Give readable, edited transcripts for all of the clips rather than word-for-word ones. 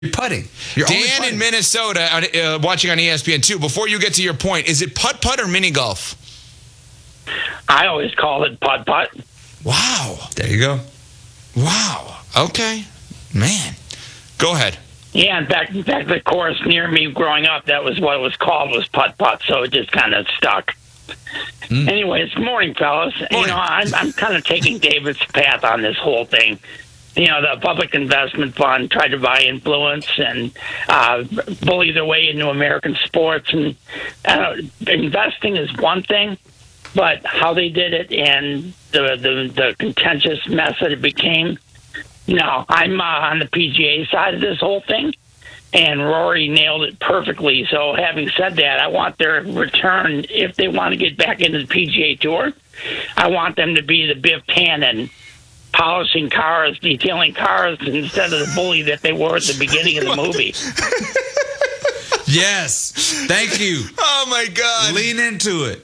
putting. You're only Dan putting. in Minnesota, watching on ESPN2. Before you get to your point, is it putt-putt or mini-golf? I always call it putt-putt. Wow. There you go. Wow. Okay. Man. Go ahead. Yeah, in fact, the course near me growing up, that was what it was called, was putt-putt, so it just kind of stuck. Anyways, good morning, fellas. Morning. You know, I'm kind of taking David's path on this whole thing. You know, the public investment fund tried to buy influence and bully their way into American sports. And investing is one thing, but how they did it and the contentious mess that it became. No, I'm on the PGA side of this whole thing, and Rory nailed it perfectly. So having said that, I want their return, if they want to get back into the PGA Tour, I want them to be the Biff Tannen, polishing cars, detailing cars, instead of the bully that they were at the beginning of the movie. Yes. Thank you. Oh, my God. Lean into it.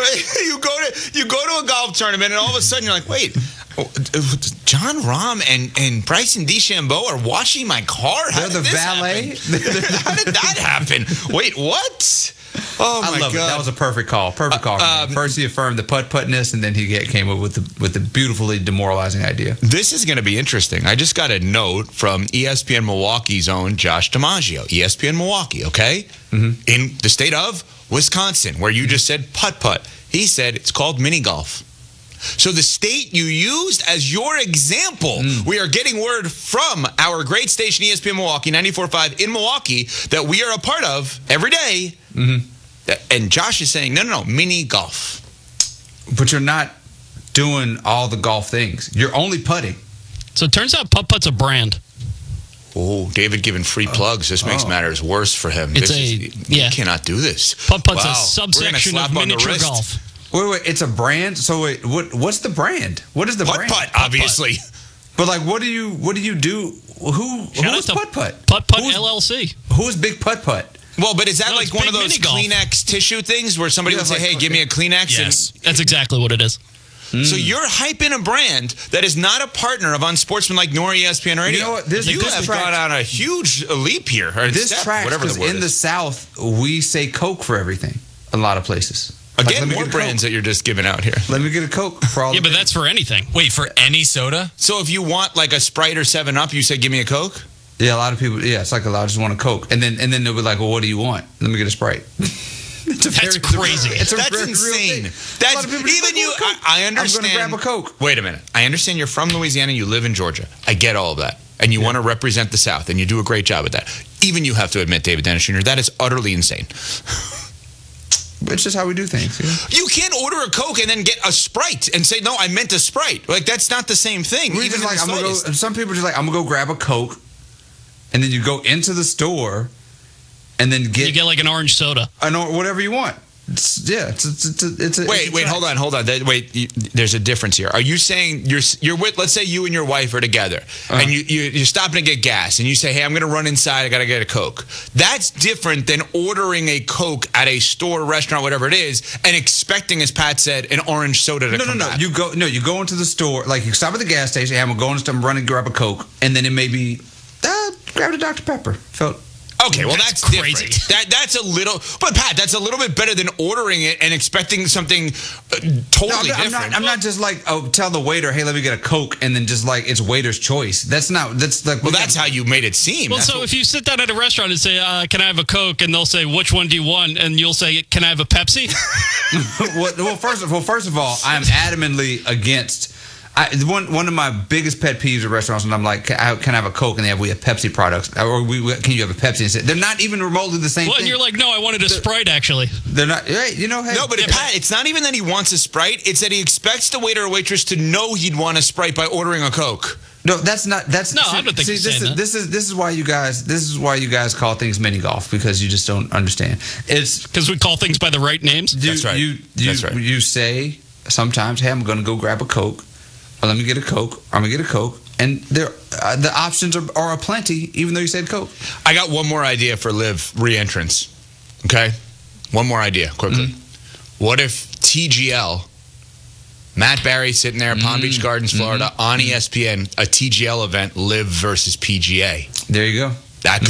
You go to a golf tournament, and all of a sudden you're like, wait, John Rahm and Bryson DeChambeau are washing my car? How They're the did this valet? happen? How did that happen? Wait, what? Oh, my I love God. it. That was a perfect call. Perfect call. First, he affirmed the putt-puttness, and then he came up with the beautifully demoralizing idea. This is going to be interesting. I just got a note from ESPN Milwaukee's own Josh DiMaggio. ESPN Milwaukee, okay? Mm-hmm. In the state of Wisconsin, where you just said putt-putt. He said it's called mini-golf. So the state you used as your example, we are getting word from our great station, ESPN Milwaukee, 94.5 in Milwaukee, that we are a part of every day. Mm-hmm. And Josh is saying, no, mini golf. But you're not doing all the golf things. You're only putting. So it turns out putt-putt's a brand. Oh, David giving free plugs. This makes matters worse for him. You cannot do this. Putt-putt's Wow. a subsection of miniature golf. Wait, it's a brand? So wait, what's the brand? What is the brand? Putt-putt, obviously. But like, what do you do? Who's putt-putt? Putt-putt LLC. Who's Big Putt-putt? Well, but is that like it's one of big those mini-golf. Kleenex tissue things where somebody would say, hey, give me a Kleenex? Yes, that's exactly what it is. So you're hyping a brand that is not a partner of Unsportsmanlike nor ESPN Radio. You know what? This have gone on a huge leap here. Or This step, tracks whatever the because word in the is. South, we say Coke for everything. A lot of places. Again, let me more get a brands Coke. that you're just giving out here. Let me get a Coke for all Yeah, the but that's for anything. Wait, for any soda? So if you want like a Sprite or 7-Up, you say, give me a Coke? Yeah, a lot of people. Yeah, it's like a lot just want a Coke, and then they'll be like, "Well, what do you want? Let me get a Sprite." That's crazy. It's a That's real insane. thing. A lot That's of people even just you. want Coke. I understand. I'm going to grab a Coke. Wait a minute. I understand you're from Louisiana. You live in Georgia. I get all of that, and you want to represent the South, and you do a great job at that. Even you have to admit, David Dennis Jr., that is utterly insane. It's just how we do things. You can't order a Coke and then get a Sprite and say, "No, I meant a Sprite." Like that's not the same thing. We're Even just in like, the I'm gonna go. slightest. Some people are just like, I'm gonna go grab a Coke, and then you go into the store, and then You get like an orange soda. whatever you want. It's a Wait, hold on. There's a difference here. Are you saying you're with? Let's say you and your wife are together, and you're stopping to get gas, and you say, "Hey, I'm going to run inside. I got to get a Coke." That's different than ordering a Coke at a store, restaurant, whatever it is, and expecting, as Pat said, an orange soda to come back. You go into the store, like you stop at the gas station. Hey, I'm going to run and grab a Coke, and then it may be grab a Dr. Pepper. Okay, well that's crazy. Different. That's a little, but Pat, that's a little bit better than ordering it and expecting something totally different. I'm not just like, tell the waiter, hey, let me get a Coke, and then just like it's waiter's choice. That's like. Well, that's how you made it seem. Well, That's so if you sit down at a restaurant and say, can I have a Coke? And they'll say, which one do you want? And you'll say, can I have a Pepsi? well, first of all, I'm adamantly against. One of my biggest pet peeves at restaurants when I'm like, can I have a Coke? And we have Pepsi products, or can you have a Pepsi? And they're not even remotely the same Well, thing. and you're like, no, I wanted a Sprite, actually. They're not. Hey, No, but Pat, it's not even that he wants a Sprite. It's that he expects the waiter or waitress to know he'd want a Sprite by ordering a Coke. No, that's not. That's No, I don't think he's saying that. This is why you guys call things mini golf, because you just don't understand. It's Because we call things by the right names. That's right. That's right. You say sometimes, hey, I'm going to go grab a Coke. Or let me get a Coke. I'm going to get a Coke. And the options are aplenty, even though you said Coke. I got one more idea for Liv re-entrance. Okay? One more idea, quickly. What if TGL, Matt Barry sitting there at Palm Beach Gardens, Florida, on ESPN, a TGL event, Liv versus PGA. There you go. That